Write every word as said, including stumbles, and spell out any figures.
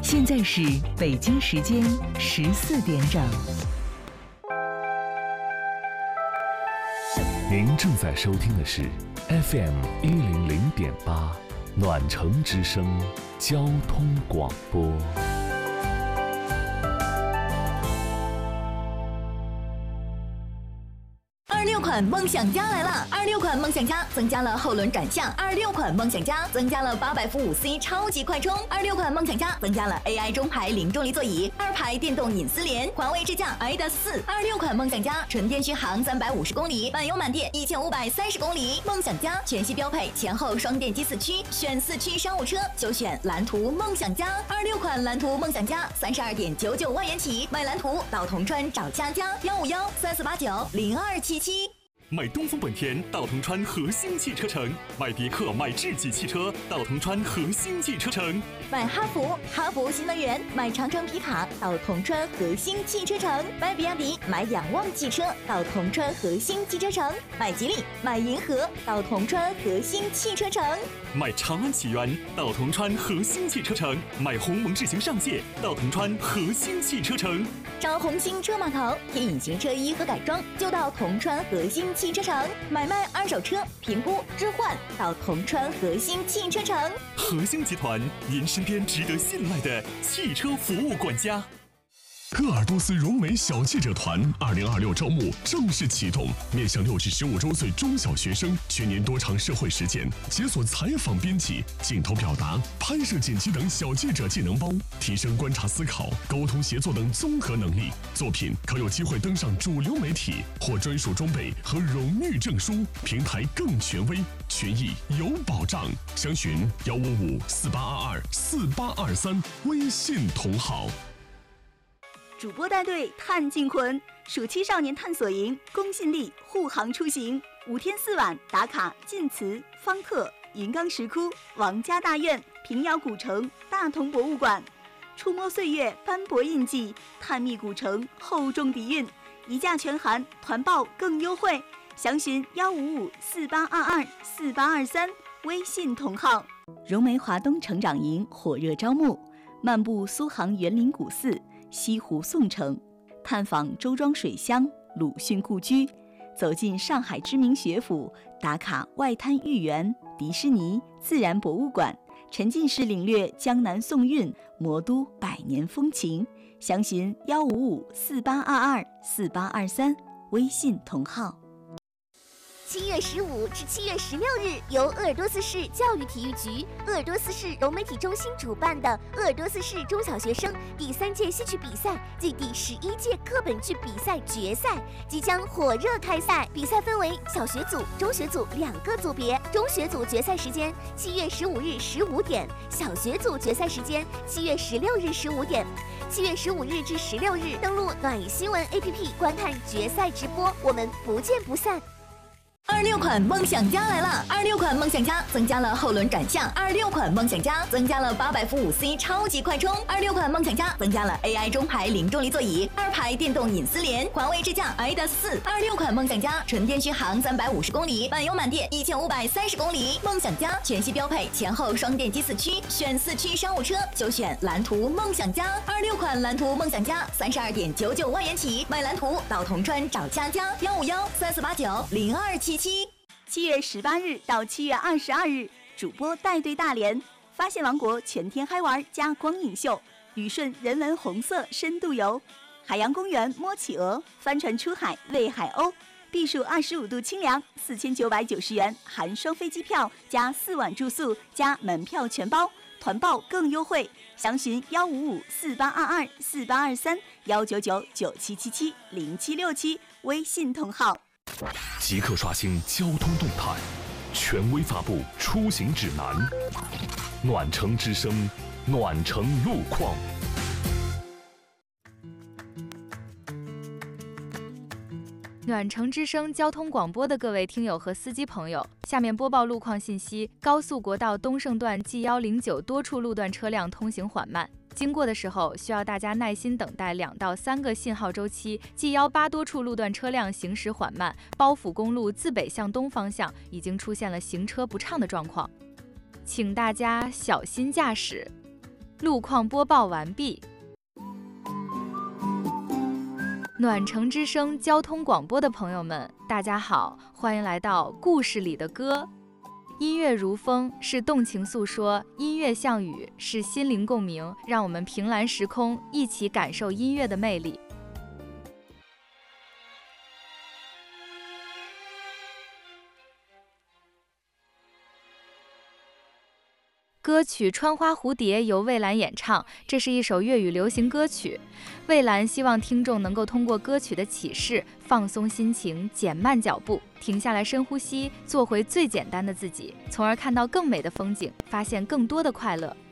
现在是北京时间十四点整。 您正在收听的是 F M 一零零点八暖城之声交通广播。 二六款梦想家来了！二六款梦想家增加了后轮转向，二六款梦想家增加了八百伏五 C 超级快充，二六款梦想家增加了 A I 中排零重力座椅，二排电动隐私联，华为智驾 i D A S 四。二六款梦想家纯电续航三百五十公里，满油满电一千五百三十公里。梦想家全系标配前后双电机四驱，选四驱商务车就选蓝图梦想家。二六款蓝图梦想家三十二点九九万元起，买蓝图到铜川找佳佳，幺五幺三四八九零二七七。 买东风本田到铜川核心汽车城，买别克买智己汽车到铜川核心汽车城， 买哈弗哈弗新能源，买长城皮卡到铜川核心汽车城，买比亚迪买仰望汽车到铜川核心汽车城，买吉利买银河到铜川核心汽车城， 买长安启源到铜川核心汽车城，买鸿蒙智行上界到铜川核心汽车城， 找红星车码头贴隐形车衣和改装就到铜川核心汽车城，买卖二手车评估置换到铜川核心汽车城。 核心集团，您身边值得信赖的汽车服务管家。 鄂尔多斯融美小记者团二零二六招募正式启动，面向六至十五周岁中小学生，全年多长社会实践，解锁采访编辑、镜头表达、拍摄剪辑等小记者技能包，提升观察思考、沟通协作等综合能力。作品可有机会登上主流媒体，获专属装备和荣誉证书，平台更权威，权益有保障。详询幺五五四八二二四八二三，微信同号。 主播带队探靖魂，暑期少年探索营，公信力护航出行，五天四晚打卡晋祠、方特、银冈石窟、王家大院、平遥古城、大同博物馆，触摸岁月斑驳印记，探秘古城厚重底蕴，一价全含，团报更优惠。详询幺五五四八二二四八二三，微信同号。融媒华东成长营火热招募，漫步苏杭园林古寺、西湖宋城，探访周庄水乡、鲁迅故居，走进上海知名学府，打卡外滩豫园、迪士尼、自然博物馆，沉浸式领略江南宋韵、魔都百年风情。详询幺五五四八二二四八二三，微信同号。 七月十五至七月十六日，由鄂尔多斯市教育体育局、鄂尔多斯市融媒体中心主办的鄂尔多斯市中小学生第三届戏曲比赛暨第十一届课本剧比赛决赛即将火热开赛。比赛分为小学组、中学组两个组别。中学组决赛时间七月十五日十五点，小学组决赛时间七月十六日十五点。七月十五日至十六日，登录暖新闻 A P P 观看决赛直播，我们不见不散。 二六款梦想家来了！二六款梦想家增加了后轮转向，二六款梦想家增加了八百伏五 C 超级快充，二六款梦想家增加了 A I 中排零重力座椅，二排电动隐私联，华为智驾 i D A S 四。二六款梦想家纯电续航三百五十公里，满油满电一千五百三十公里。梦想家全系标配前后双电机四驱，选四驱商务车就选蓝图梦想家。二六款蓝图梦想家三十二点九九万元起，买蓝图到铜川找佳佳，幺五幺三四八九零二七七。 七月十八日到七月二十二日，主播带队大连，发现王国全天嗨玩加光影秀，旅顺人文红色深度游，海洋公园摸企鹅，帆船出海喂海鸥，避暑二十五度清凉，四千九百九十元含双飞机票加四晚住宿加门票全包，团报更优惠。详询幺五五四八二二四八二三幺九九九七七七零七六七，微信同号。 即刻刷新交通动态，权威发布出行指南。暖城之声，暖城路况。 暖城之声交通广播的各位听友和司机朋友，下面播报路况信息。高速国道东胜段 G 一零九多处路段车辆通行缓慢，经过的时候需要大家耐心等待两到三个信号周期。G 一八多处路段车辆行驶缓慢，包府公路自北向东方向已经出现了行车不畅的状况，请大家小心驾驶。 路况播报完毕。暖城之声交通广播的朋友们，大家好，欢迎来到故事里的歌。音乐如风，是动情诉说；音乐像雨，是心灵共鸣。让我们凭栏时空，一起感受音乐的魅力。歌曲《穿花蝴蝶》由蔚蓝演唱，这是一首粤语流行歌曲。蔚蓝希望听众能够通过歌曲的启示，放松心情，减慢脚步，停下来深呼吸，做回最简单的自己，从而看到更美的风景，发现更多的快乐。